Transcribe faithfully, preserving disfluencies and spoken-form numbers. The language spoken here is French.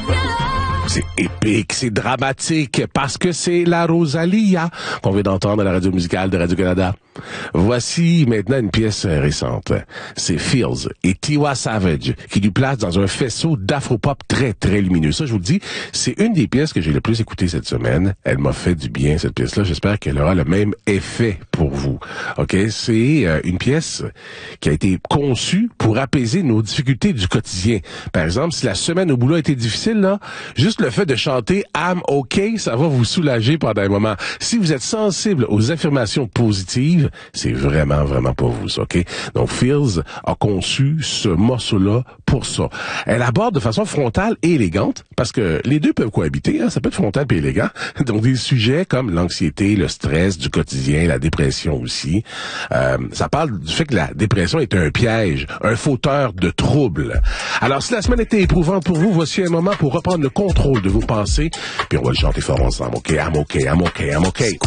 C'est épique, c'est dramatique, parce que c'est la Rosalia qu'on vient d'entendre à la radio musicale de Radio-Canada. Voici maintenant une pièce récente. C'est Fields et Tiwa Savage qui lui placent dans un faisceau d'afropop très, très lumineux. Ça, je vous le dis, c'est une des pièces que j'ai le plus écoutées cette semaine. Elle m'a fait du bien, cette pièce-là. J'espère qu'elle aura le même effet pour vous. OK? C'est euh, une pièce qui a été conçue pour apaiser nos difficultés du quotidien. Par exemple, si la semaine au boulot a été difficile, là, juste le fait de chanter « I'm OK », ça va vous soulager pendant un moment. Si vous êtes sensible aux affirmations positives, c'est vraiment, vraiment pas vous, ça, OK? Donc, Fields a conçu ce morceau-là pour ça. Elle aborde de façon frontale et élégante, parce que les deux peuvent cohabiter, hein? Ça peut être frontal et élégant. Donc, des sujets comme l'anxiété, le stress du quotidien, la dépression aussi. Euh, ça parle du fait que la dépression est un piège, un fauteur de troubles. Alors, si la semaine était éprouvante pour vous, voici un moment pour reprendre le contrôle de vos pensées, puis on va le chanter fort ensemble, OK? I'm OK, I'm OK, I'm OK.